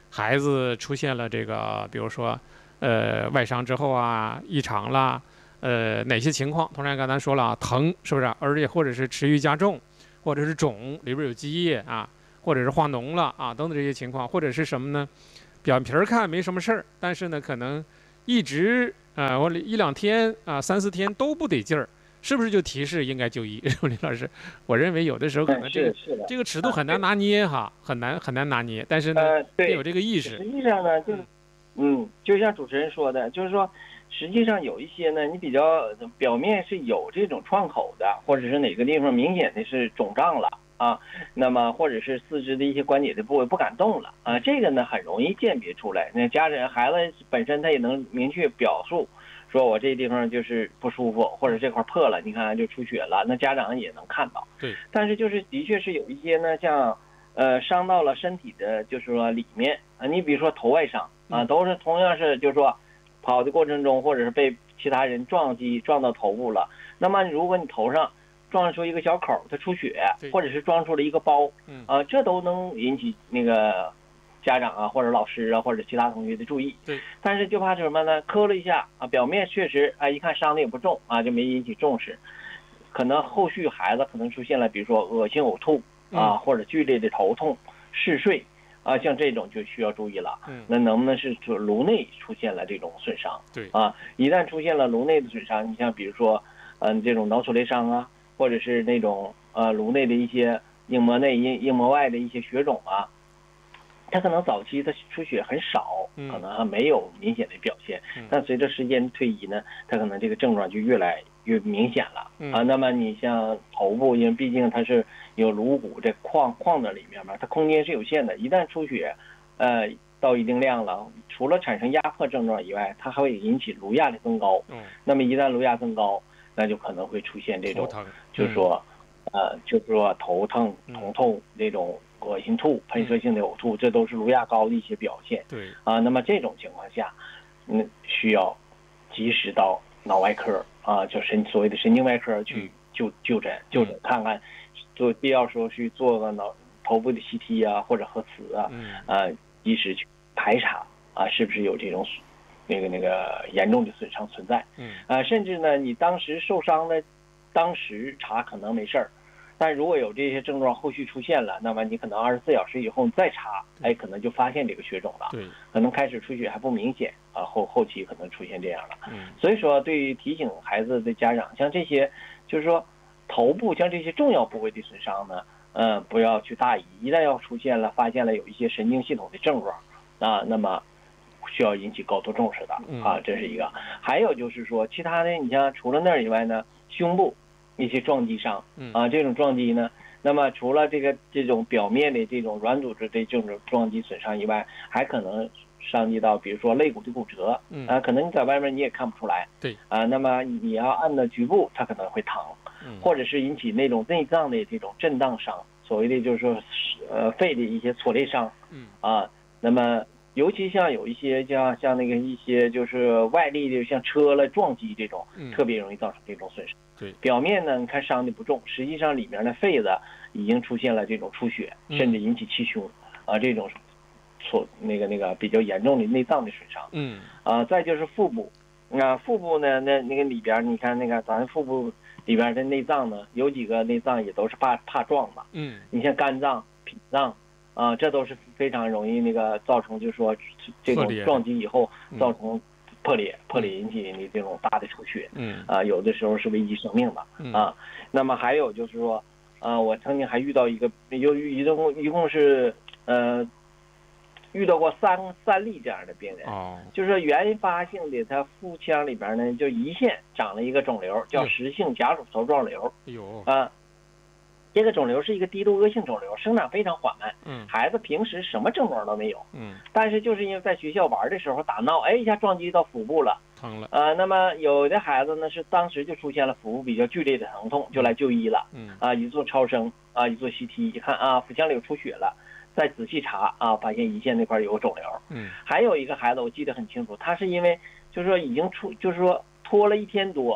孩子出现了这个，比如说外伤之后啊，异常啦，哪些情况？同样刚才说了啊，疼是不是？而且或者是持续加重，或者是肿，里边有积液啊，或者是化脓了啊，等等这些情况，或者是什么呢？表皮儿看没什么事儿，但是呢，可能一直或者1-2天啊，3-4天都不得劲儿，是不是就提示应该就医？李老师，我认为有的时候可能这个尺度很难拿捏哈，很难拿捏，但是呢，得有这个意识。 实际上呢，就像主持人说的，就是说，实际上有一些呢，你比较表面是有这种创口的，或者是哪个地方明显的是肿胀了啊，那么或者是四肢的一些关节的部位不敢动了啊，这个呢很容易鉴别出来。那家人孩子本身他也能明确表述，说我这地方就是不舒服，或者这块破了，你看就出血了，那家长也能看到。 对。 但是就是的确是有一些呢，像伤到了身体的，就是说里面啊，你比如说头外伤啊，都是同样是就是说跑的过程中，或者是被其他人撞到头部了，那么如果你头上撞出一个小口，它出血，或者是撞出了一个包，这都能引起那个家长啊或者老师啊或者其他同学的注意。 对。 但是就怕什么呢？磕了一下啊，表面确实啊，一看伤的也不重啊，就没引起重视，可能后续孩子可能出现了，比如说恶心呕吐啊，或者剧烈的头痛、嗜睡啊，像这种就需要注意了。那能不能是颅内出现了这种损伤？ 对啊，一旦出现了颅内的损伤，你像比如说这种脑挫裂伤啊，或者是那种颅内的一些硬膜内、硬膜外的一些血肿啊，它可能早期它出血很少，可能还没有明显的表现，但随着时间推移呢，它可能这个症状就越来越明显了啊。那么你像头部，因为毕竟它是有颅骨这框在里面嘛，它空间是有限的，一旦出血，到一定量了，除了产生压迫症状以外，它还会引起颅压的增高。那么一旦颅压增高，那就可能会出现这种，就是说头疼、头痛这种恶心吐、喷射性的呕吐，这都是颅压高的一些表现。 对啊，那么这种情况下，需要及时到脑外科啊，就所谓的神经外科去就诊看看，做必要时候去做个头部的 CT 啊或者核磁啊，及时去排查啊，是不是有这种那个严重的损伤存在。甚至呢，你当时受伤的，当时查可能没事儿。但如果有这些症状后续出现了，那么你可能24小时以后你再查，可能就发现这个血肿了。 对， 可能开始出血还不明显啊，后期可能出现这样了。所以说，对于提醒孩子的家长，像这些就是说头部像这些重要部位的损伤呢，不要去大意，一旦要出现了，发现了有一些神经系统的症状啊，那么需要引起高度重视的啊，这是一个。还有就是说，其他的你像除了那儿以外呢，胸部一些撞击伤啊，这种撞击呢，那么除了这种表面的这种软组织的这种撞击损伤以外，还可能伤及到比如说肋骨的骨折啊，可能你在外面你也看不出来。 对啊，那么你要按到局部，它可能会疼，或者是引起那种内脏的这种震荡伤，所谓的就是说肺的一些挫裂伤啊，那么。尤其像有一些像那个一些就是外力的像车了撞击这种，特别容易造成这种损伤。 对， 表面呢你看伤的不重，实际上里面的肺子已经出现了这种出血，甚至引起气胸啊，这种那个比较严重的内脏的损伤。再就是腹部，腹部呢那个里边你看那个咱腹部里边的内脏呢，有几个内脏也都是怕撞的。你像肝脏、脾脏。这都是非常容易那个造成，就是说这种撞击以后造成破裂引起你这种大的出血，有的时候是危及生命的啊。那么还有就是说，我曾经还遇到一个，一共是遇到过三例这样的病人，就是说原发性的，他腹腔里边呢就胰腺长了一个肿瘤，叫实性假乳头状瘤。这个肿瘤是一个低度恶性肿瘤，生长非常缓慢。孩子平时什么症状都没有。但是就是因为在学校玩的时候打闹，一下撞击到腹部了， 疼了。 那么有的孩子呢是当时就出现了腹部比较剧烈的疼痛，就来就医了。一做超声一做 CT， 一看腹腔里有出血了，再仔细查发现胰腺那块有个肿瘤。还有一个孩子我记得很清楚，他是因为就是说已经就是说拖了1天多。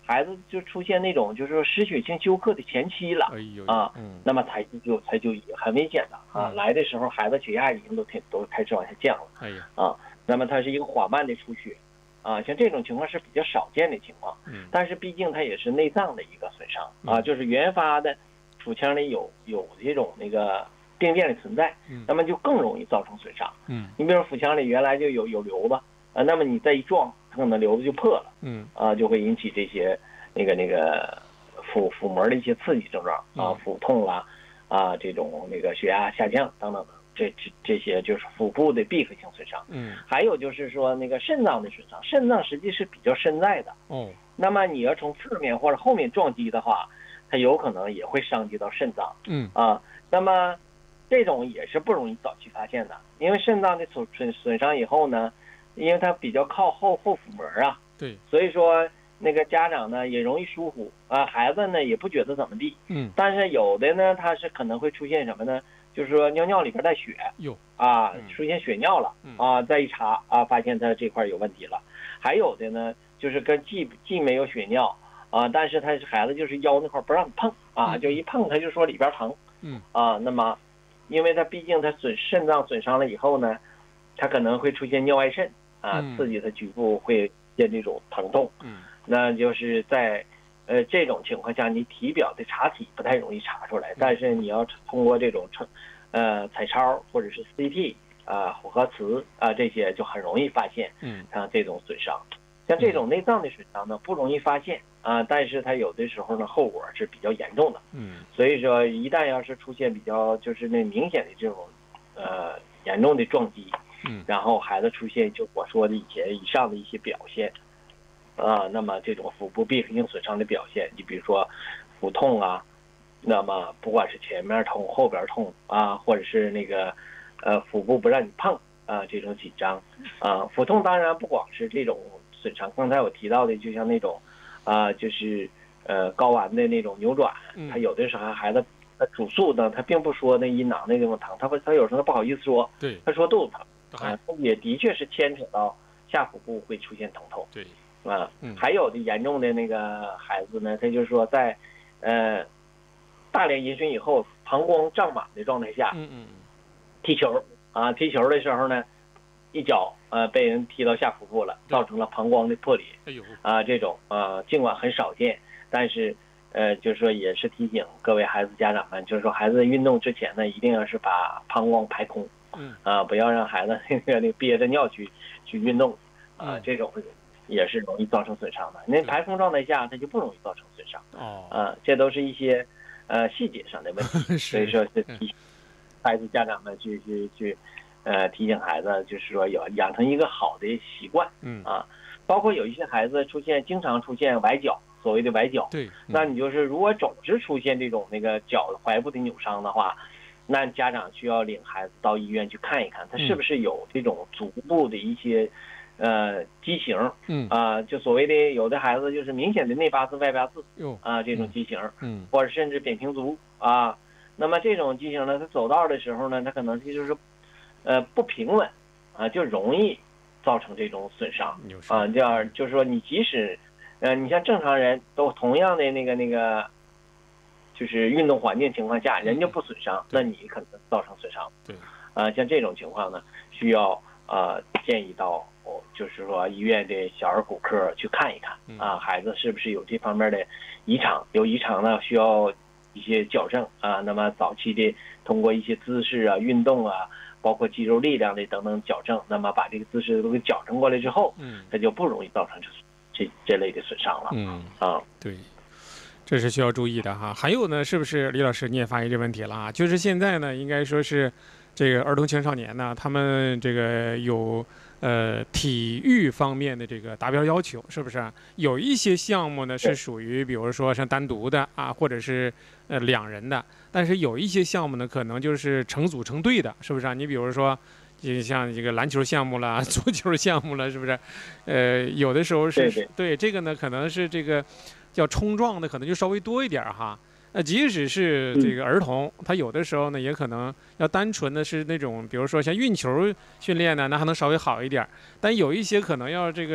孩子就出现那种就是说失血性休克的前期了， 哎呦啊，那么才就很危险的啊。来的时候孩子血压已经都开始往下降了， 哎呀， 啊，那么它是一个缓慢的出血，啊，像这种情况是比较少见的情况，但是毕竟它也是内脏的一个损伤啊，就是原发的腹腔里有这种那个病变的存在，那么就更容易造成损伤。你比如说腹腔里原来就有瘤子啊，那么你再一撞，它可能瘤子就破了，就会引起这些那个腹膜的一些刺激症状啊，腹痛啦，啊，这种那个血压下降等等的，这些就是腹部的闭合性损伤。还有就是说那个肾脏的损伤，肾脏实际是比较深在的。那么你要从侧面或者后面撞击的话，它有可能也会伤及到肾脏。那么这种也是不容易早期发现的，因为肾脏的损伤以后呢，因为它比较靠后腹膜啊， 对， 所以说那个家长呢也容易疏忽啊，孩子呢也不觉得怎么地，但是有的呢他是可能会出现什么呢？就是说尿里边带血，出现血尿了啊，再一查啊，发现他这块有问题了。还有的呢，就是既没有血尿啊，但是孩子就是腰那块不让你碰啊，就一碰他就说里边疼，那么因为他毕竟他肾脏损伤了以后呢，他可能会出现尿外渗啊，刺激他局部会出现这种疼痛，那就是在这种情况下，你体表的查体不太容易查出来，但是你要通过这种彩超或者是 CT 啊、混合磁啊这些就很容易发现像这种损伤。像这种内脏的损伤呢不容易发现啊，但是它有的时候呢后果是比较严重的。所以说一旦要是出现比较就是那明显的这种严重的撞击，然后孩子出现就我说的以上的一些表现。那么这种腹部闭合性损伤的表现，你比如说腹痛啊，那么不管是前面痛、后边痛啊，或者是那个腹部不让你碰啊，这种紧张啊，腹痛当然不光是这种损伤，刚才我提到的就像那种就是睾丸的那种扭转，他有的时候孩子他主诉呢，他并不说那阴囊那地方疼，他有时候他不好意思说， 对， 他说肚子疼啊，也的确是牵扯到下腹部会出现疼痛， 对。 还有的严重的那个孩子呢，他就是说在大量饮水以后膀胱胀满的状态下，踢球的时候呢，一脚被人踢到下腹部了，造成了膀胱的破裂。这种尽管很少见，但是就是说也是提醒各位孩子家长们，就是说孩子运动之前呢，一定要是把膀胱排空，不要让孩子那个憋着尿去运动这种也是容易造成损伤的。那排空状态下，它就不容易造成损伤。这都是一些细节上的问题。所以说是提醒孩子家长们去提醒孩子，就是说要养成一个好的习惯。包括有一些孩子经常出现崴脚，所谓的崴脚。 对， 那你就是如果总是出现这种那个脚踝部的扭伤的话，那家长需要领孩子到医院去看一看，他是不是有这种足部的一些畸形，就所谓的有的孩子就是明显的内八字外八字这种畸形，或者甚至扁平足啊。那么这种畸形呢，他走道的时候呢，他可能就是不平稳就容易造成这种损伤这样就是说你即使你像正常人都同样的那个就是运动环境情况下，人就不损伤，那你可能造成损伤。 对， 像这种情况呢，需要建议到就是说医院的小儿骨科去看一看孩子是不是有这方面的异常，有异常呢需要一些矫正那么早期的通过一些姿势运动包括肌肉力量的等等矫正，那么把这个姿势都给矫正过来之后，它就不容易造成这类的损伤了。 对，这是需要注意的哈。还有呢，是不是李老师你也发现这问题了就是现在呢，应该说是这个儿童青少年呢，他们这个有体育方面的这个达标要求，是不是有一些项目呢是属于比如说像单独的或者是两人的，但是有一些项目呢可能就是成组成队的，是不是你比如说就像这个篮球项目啦、足球项目了，是不是有的时候是对这个呢可能是这个叫冲撞的可能就稍微多一点哈。即使是这个儿童，他有的时候呢，也可能要单纯的是那种，比如说像运球训练呢，那还能稍微好一点。但有一些可能要这个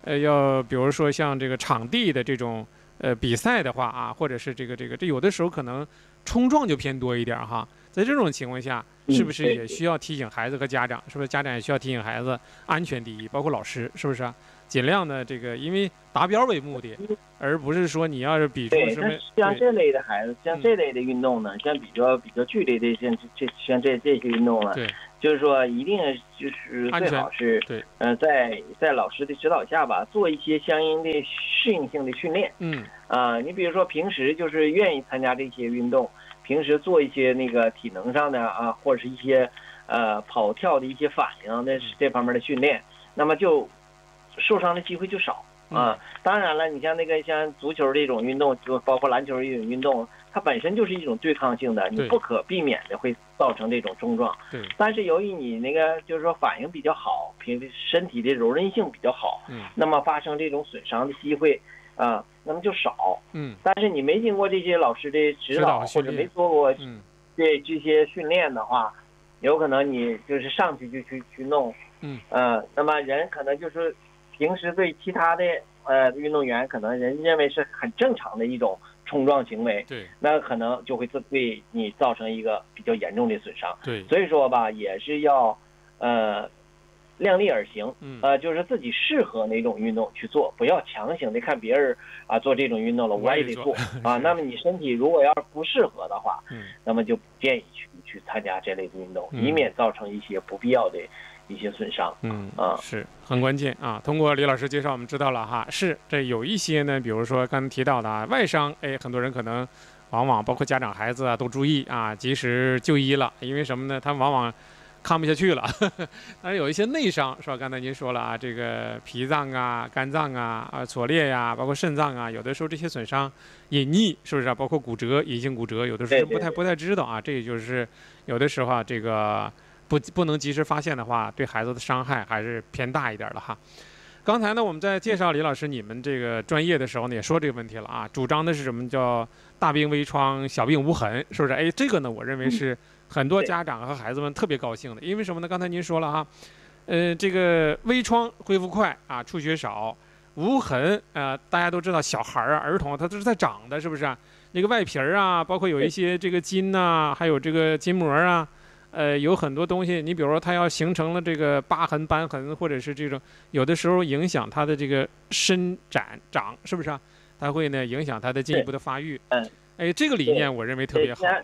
要比如说像这个场地的这种比赛的话啊，或者是这有的时候可能冲撞就偏多一点哈。在这种情况下，是不是也需要提醒孩子和家长？是不是家长也需要提醒孩子安全第一，包括老师，是不是啊？尽量的因为达标为目的，而不是说你要是比出什么。 像这类的孩子，像这类的运动呢，像比较剧烈的像这些运动呢，就是说一定就是最好是在老师的指导下吧，做一些相应的适应性的训练。你比如说平时就是愿意参加这些运动，平时做一些那个体能上的啊，或者是一些跑跳的一些反应的这方面的训练，那么就受伤的机会就少啊。当然了，你像像足球这种运动，就包括篮球这种运动，它本身就是一种对抗性的，你不可避免的会造成这种冲撞。但是由于你就是说反应比较好，身体的柔韧性比较好，那么发生这种损伤的机会啊，那么就少。但是你没经过这些老师的指导，或者没做过这些训练的话，有可能你就是上去就去弄。那么人可能就是平时对其他的运动员，可能人认为是很正常的一种冲撞行为，那可能就会对你造成一个比较严重的损伤。所以说吧，也是要量力而行，就是自己适合哪种运动去做，不要强行的看别人啊做这种运动了，我也得做啊。那么你身体如果要是不适合的话，那么就不建议去参加这类的运动，以免造成一些不必要的一些损伤。 是很关键啊。通过李老师介绍，我们知道了哈，是这有一些呢，比如说刚才提到的啊，外伤，很多人可能往往包括家长孩子啊都注意啊，及时就医了，因为什么呢？他们往往看不下去了。当然有一些内伤是吧？刚才您说了啊，这个脾脏啊、肝脏啊、挫裂呀，包括肾脏啊，有的时候这些损伤隐匿，是不是啊？包括骨折、隐性骨折，有的时候不太知道啊。这也就是有的时候啊，这个不能及时发现的话，对孩子的伤害还是偏大一点的哈。刚才呢，我们在介绍李老师你们这个专业的时候呢，也说这个问题了啊，主张的是什么叫大病微创，小病无痕，是不是？这个呢，我认为是很多家长和孩子们特别高兴的，因为什么呢？刚才您说了哈，这个微创恢复快啊，出血少，无痕大家都知道小孩啊、儿童他都是在长的，是不是啊？那个外皮啊，包括有一些这个筋呐，还有这个筋膜啊。有很多东西，你比如说它要形成了这个疤痕、瘢痕，或者是这种有的时候影响它的这个伸展长，是不是啊？它会呢影响它的进一步的发育。这个理念我认为特别好。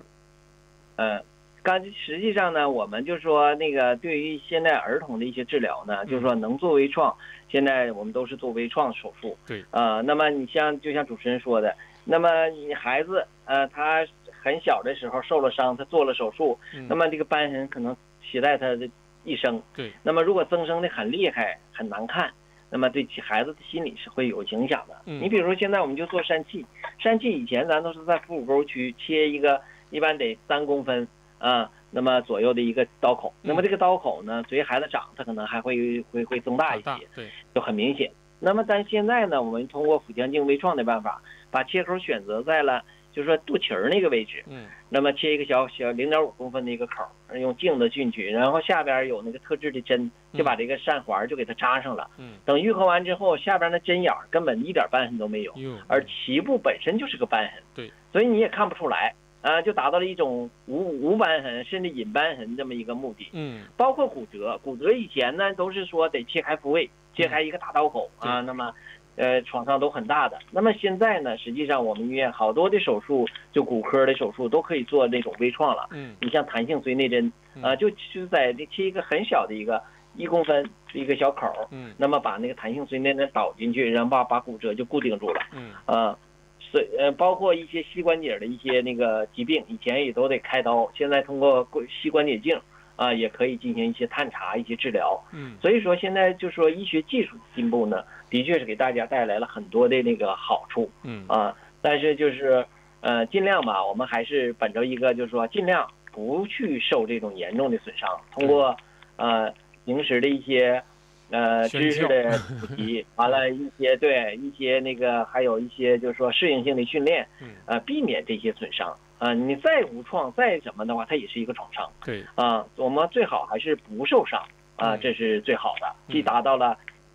实际上呢，我们就说对于现在儿童的一些治疗呢，就是说能做微创，现在我们都是做微创手术。那么你就像主持人说的，那么你孩子他很小的时候受了伤，他做了手术，那么这个瘢痕可能携带他的一生。那么如果增生的很厉害、很难看，那么对孩子的心理是会有影响的。你比如说现在我们就做疝气，疝气以前咱都是在腹股沟区切一个，一般得3公分那么左右的一个刀口。那么这个刀口呢，随孩子长，它可能还会增大一些，就很明显。那么但现在呢，我们通过腹腔镜微创的办法，把切口选择在了就是说肚脐那个位置，那么切一个小0.5公分的一个口，用镜子进去，然后下边有那个特制的针，就把这个疝环就给它扎上了。等愈合完之后，下边的针眼根本一点瘢痕都没有，而脐部本身就是个瘢痕，所以你也看不出来就达到了一种无瘢痕甚至隐瘢痕这么一个目的。包括骨折以前呢都是说得切开复位，切开一个大刀口那么创伤都很大的。那么现在呢，实际上我们医院好多的手术，就骨科的手术都可以做那种微创了。你像弹性髓内针就在切一个很小的一个1公分一个小口，那么把那个弹性髓内针导进去，然后把骨折就固定住了。包括一些膝关节的一些那个疾病，以前也都得开刀，现在通过膝关节镜也可以进行一些探查、一些治疗。所以说现在就说医学技术的进步呢，的确是给大家带来了很多的那个好处。但是就是尽量吧，我们还是本着一个就是说尽量不去受这种严重的损伤，通过平时的一些知识的普及，完了一些那个还有一些就是说适应性的训练，避免这些损伤。你再无创再什么的话，它也是一个创伤。我们最好还是不受伤这是最好的，既达到了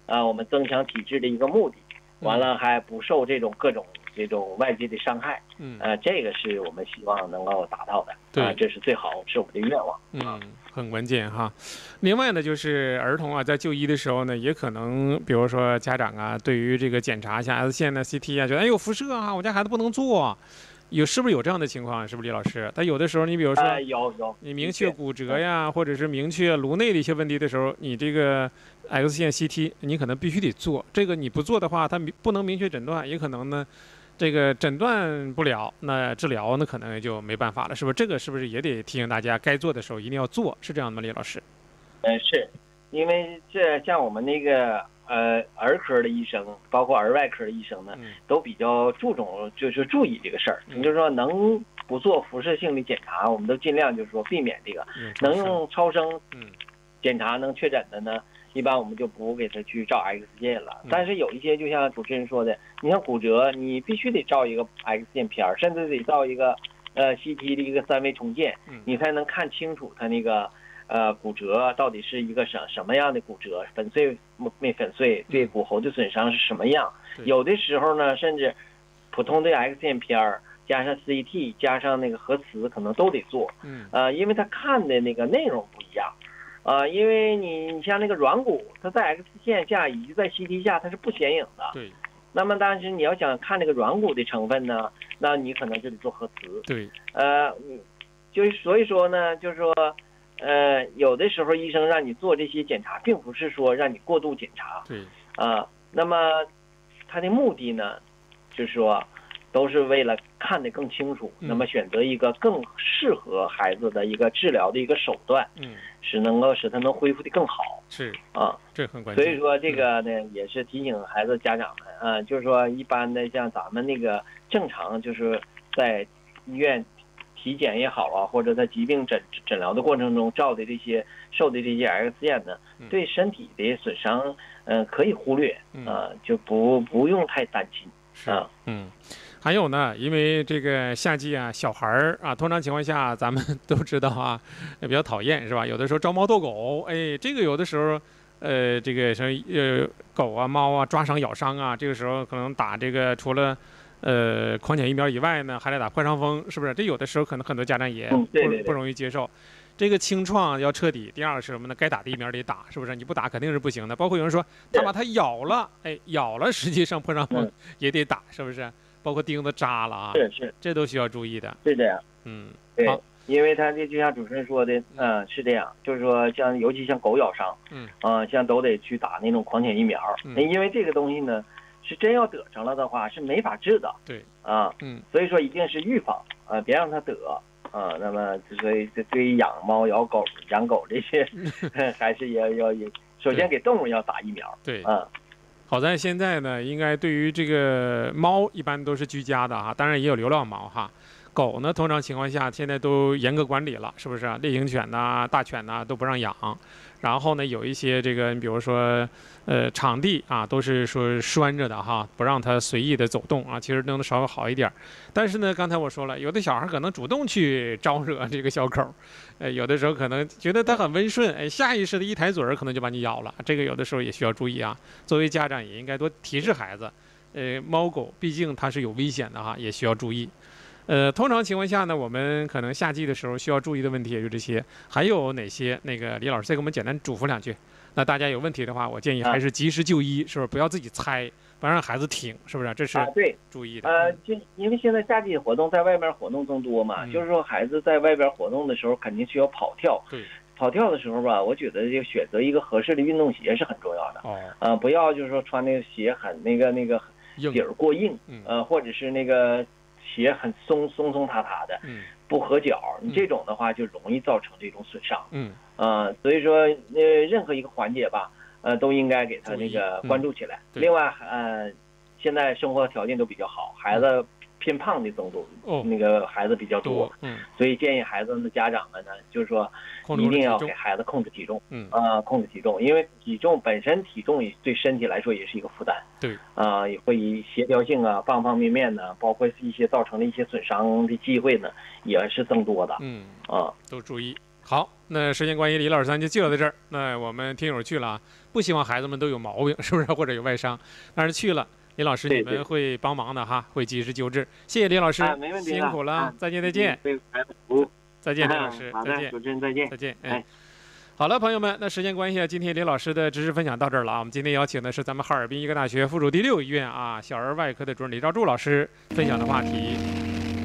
我们增强体质的一个目的，完了还不受各种这种外界的伤害，这个是我们希望能够达到的， 对， 这是最好，是我们的愿望， 很关键哈。另外呢，就是儿童啊，在就医的时候呢，也可能，比如说家长啊，对于这个检查像 X 线呢、CT 啊，觉得哎有辐射啊，我家孩子不能做，是不是有这样的情况？是不是李老师？但有的时候，你比如说， 有， 你明确骨折呀，或者是明确颅内的一些问题的时候，你这个 X 线、CT， 你可能必须得做。这个你不做的话，它不能明确诊断，也可能呢，这个诊断不了，那治疗那可能也就没办法了，是不是？这个是不是也得提醒大家，该做的时候一定要做，是这样的吗，李老师？ 是，因为这像我们那个儿科的医生，包括儿外科的医生呢，都比较注重，就是注意这个事儿。就是说，能不做辐射性的检查，我们都尽量就是说避免这个。能用超声检查能确诊的呢，一般我们就不给他去照 X 线了。但是有一些，就像主持人说的，你像骨折，你必须得照一个 X 线片，甚至得照一个CT 的一个3维重建，你才能看清楚他那个骨折到底是一个什么样的骨折，粉碎没粉碎，对骨骺的损伤是什么样。有的时候呢，甚至普通的 X 线片加上 CT 加上那个核磁可能都得做，因为他看的那个内容不一样。因为你像那个软骨，它在 X 线下以及在 CT 下它是不显影的。 对。 那么，但是你要想看那个软骨的成分呢，那你可能就得做核磁。 对。 就是所以说呢，就是说，有的时候医生让你做这些检查，并不是说让你过度检查。 对。 那么他的目的呢，就是说，都是为了看得更清楚，那么选择一个更适合孩子的一个治疗的一个手段，能够使他能恢复得更好。 是这很关键。所以说这个呢，也是提醒孩子家长们就是说一般的像咱们那个正常就是在医院体检也好啊，或者在疾病诊疗的过程中受的这些 X 线呢，对身体的损伤可以忽略就不用太担心。 还有呢，因为这个夏季啊，小孩儿啊，通常情况下咱们都知道啊，比较讨厌是吧？有的时候招猫逗狗，这个有的时候，这个什么狗啊、猫啊抓伤、咬伤啊，这个时候可能打这个除了狂犬疫苗以外呢，还得打破伤风，是不是？这有的时候可能很多家长也不容易接受。这个清创要彻底，第二个是什么呢？该打的疫苗得打，是不是？你不打肯定是不行的。包括有人说他把它咬了，咬了，实际上破伤风也得打，是不是？包括钉子扎了啊， 是， 这都需要注意的。 是这样，对，因为他这就像主持人说的，是这样，就是说尤其像狗咬伤，像都得去打那种狂犬疫苗，因为这个东西呢，是真要得上了的话是没法治的， 对， 所以说一定是预防，别让它得，那么所以对于养猫、养狗这些，还是也首先给动物要打疫苗， 对，好在现在呢，应该对于这个猫一般都是居家的哈，当然也有流浪猫哈。狗呢，通常情况下现在都严格管理了，是不是？猎型犬呐、大犬呐都不让养。然后呢，有一些这个，你比如说，场地啊，都是说拴着的哈，不让它随意的走动啊。其实弄得稍微好一点。但是呢，刚才我说了，有的小孩可能主动去招惹这个小狗，有的时候可能觉得它很温顺，下意识的一抬嘴可能就把你咬了。这个有的时候也需要注意啊。作为家长也应该多提示孩子，猫狗毕竟它是有危险的哈，也需要注意。通常情况下呢，我们可能夏季的时候需要注意的问题也就这些，还有哪些？那个李老师再给我们简单嘱咐两句。那大家有问题的话，我建议还是及时就医，是不是？不要自己猜，不要让孩子挺，是不是？这是对注意的。 就因为现在夏季活动在外面活动更多嘛，就是说孩子在外边活动的时候肯定需要跑跳。 对。 跑跳的时候吧，我觉得就选择一个合适的运动鞋是很重要的。不要就是说穿那个鞋很那个底儿过硬，或者是那个鞋很松塌的，不合脚，你这种的话就容易造成这种损伤。所以说任何一个环节吧，都应该给他那个关注起来。另外，现在生活条件都比较好，孩子偏胖的增多，那个孩子比较多，所以建议孩子的家长们呢，就是说一定要给孩子控制体重，控制体重，因为体重也对身体来说也是一个负担， 对， 也会以协调性啊，方方面面呢，包括一些造成的一些损伤的机会呢，也是增多的， 都注意。 好，那时间关系，李老师咱就介绍到这儿。那我们听友去了啊，不希望孩子们都有毛病，是不是？或者有外伤，但是去了，李老师你们会帮忙的哈，会及时纠治。谢谢李老师， 没问题， 辛苦了，再见再见。 对孩子服务。 再见，李老师。 好的，主持人再见。 再见。好了，朋友们，那时间关系啊，今天李老师的知识分享到这儿了啊。我们今天邀请的是咱们哈尔滨医科大学附属第6医院啊小儿外科的主任李兆柱老师分享的话题。